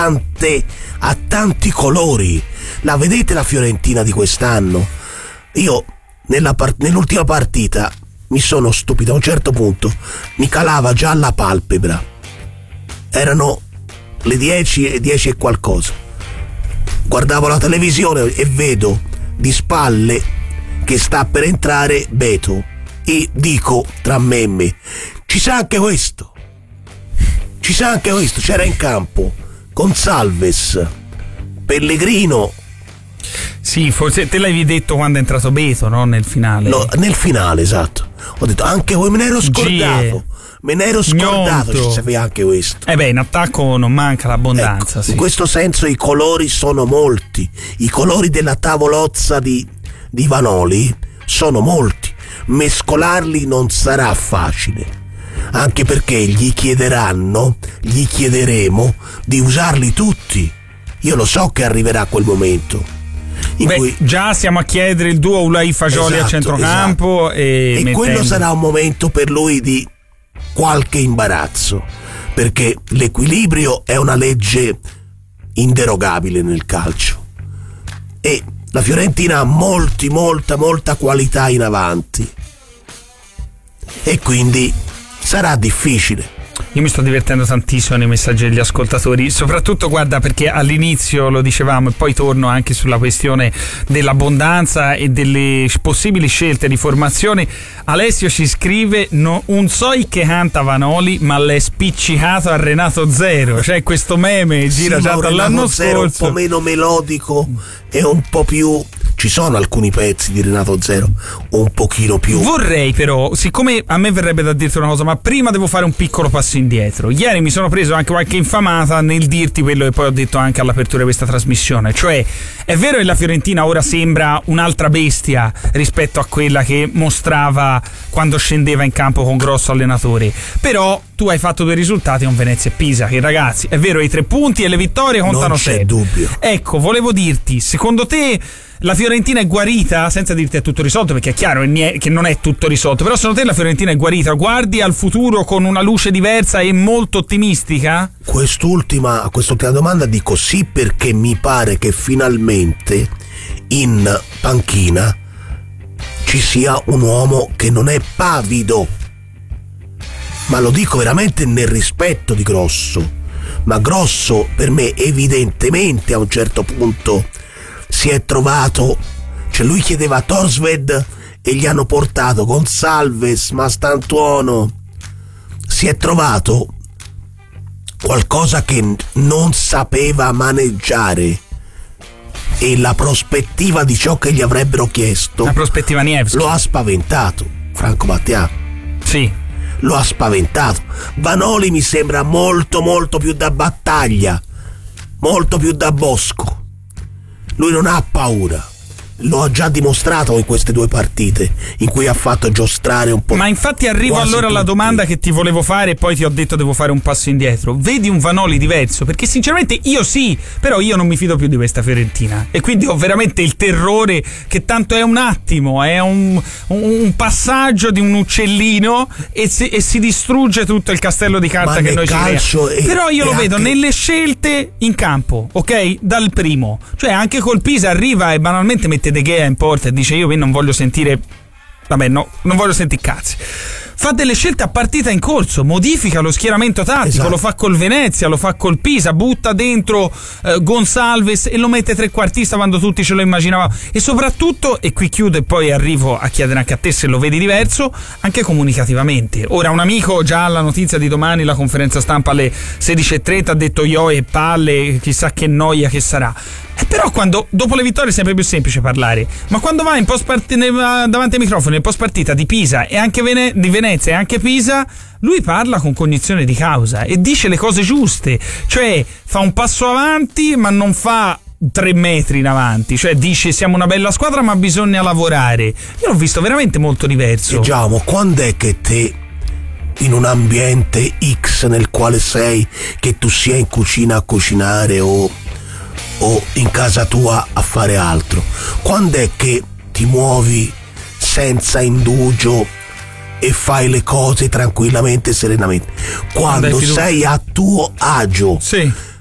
tanti colori. La vedete la Fiorentina di quest'anno? Io nell'ultima partita mi sono stupito, a un certo punto mi calava già la palpebra, erano le 10 e qualcosa, guardavo la televisione e vedo di spalle che sta per entrare Beto e dico tra me e me, ci sa anche questo, c'era in campo Gonçalves, Pellegrino. Sì, forse te l'avevi detto quando è entrato Beto, no? Nel finale. No, nel finale, esatto. Ho detto anche voi, me ne ero scordato, ci sapeva anche questo. In attacco non manca l'abbondanza. Ecco, sì. In questo senso i colori sono molti, i colori della tavolozza di Vanoli sono molti, mescolarli non sarà facile, anche perché gli chiederemo di usarli tutti. Io lo so che arriverà quel momento. Già stiamo a chiedere il duo Ulai Fagioli a centrocampo, esatto. E quello sarà un momento per lui di qualche imbarazzo, perché l'equilibrio è una legge inderogabile nel calcio e la Fiorentina ha molta qualità in avanti e quindi sarà difficile. Io mi sto divertendo tantissimo nei messaggi degli ascoltatori, soprattutto guarda perché all'inizio lo dicevamo e poi torno anche sulla questione dell'abbondanza e delle possibili scelte di formazione. Alessio ci scrive: un soi che canta Vanoli ma l'è spiccicato a Renato Zero, cioè questo meme gira già dall'anno scorso, un po' meno melodico e un po' più. Ci sono alcuni pezzi di Renato Zero un pochino più. Vorrei però, siccome a me verrebbe da dirti una cosa, ma prima devo fare un piccolo passo indietro. Ieri mi sono preso anche qualche infamata nel dirti quello che poi ho detto anche all'apertura di questa trasmissione, cioè è vero che la Fiorentina ora sembra un'altra bestia rispetto a quella che mostrava quando scendeva in campo con Grosso allenatore, però tu hai fatto 2 risultati con Venezia e Pisa, che ragazzi, è vero, i 3 punti e le vittorie contano non c'è sempre. Dubbio. Ecco, volevo dirti, secondo te la Fiorentina è guarita? Senza dirti è tutto risolto, perché è chiaro che non è tutto risolto, però secondo te la Fiorentina è guarita? Guardi al futuro con una luce diversa e molto ottimistica? Quest'ultima domanda dico sì, perché mi pare che finalmente in panchina ci sia un uomo che non è pavido, ma lo dico veramente nel rispetto di Grosso, ma Grosso per me evidentemente a un certo punto si è trovato, cioè lui chiedeva Torsved e gli hanno portato Gonçalves, Mastantuono, si è trovato qualcosa che non sapeva maneggiare e la prospettiva di ciò che gli avrebbero chiesto, la prospettiva Nievski, lo ha spaventato. Franco Battià, sì, lo ha spaventato. Vanoli mi sembra molto più da battaglia, molto più da bosco. Lui non ha paura, lo ha già dimostrato in queste 2 partite in cui ha fatto giostrare un po'. Ma infatti arrivo allora alla domanda che ti volevo fare e poi ti ho detto devo fare un passo indietro. Vedi un Vanoli diverso? Perché sinceramente io sì, però io non mi fido più di questa Fiorentina e quindi ho veramente il terrore che tanto è un attimo, è un passaggio di un uccellino e si distrugge tutto il castello di carta che noi ci creiamo. Però io lo vedo nelle scelte in campo, ok? Dal primo, cioè anche col Pisa arriva e banalmente mette De Gea in porta e dice io non voglio sentire, non voglio sentire cazzi. Fa delle scelte a partita in corso, modifica lo schieramento tattico, esatto. Lo fa col Venezia, lo fa col Pisa, butta dentro Gonçalves e lo mette trequartista quando tutti ce lo immaginavamo. E soprattutto, e qui chiudo e poi arrivo a chiedere anche a te se lo vedi diverso, anche comunicativamente. Ora un amico già alla notizia di domani, la conferenza stampa alle 16:30, ha detto io e palle, chissà che noia che sarà. Però quando dopo le vittorie è sempre più semplice parlare, ma quando vai davanti ai microfoni nel post partita di Pisa e anche di Venezia e anche Pisa, lui parla con cognizione di causa e dice le cose giuste, cioè fa un passo avanti ma non fa 3 metri in avanti, cioè dice siamo una bella squadra ma bisogna lavorare. Io l'ho visto veramente molto diverso. Giacomo, quando è che te in un ambiente X nel quale sei, che tu sia in cucina a cucinare o in casa tua a fare altro, quando è che ti muovi senza indugio e fai le cose tranquillamente e serenamente? Quando sei a tuo agio. Sì.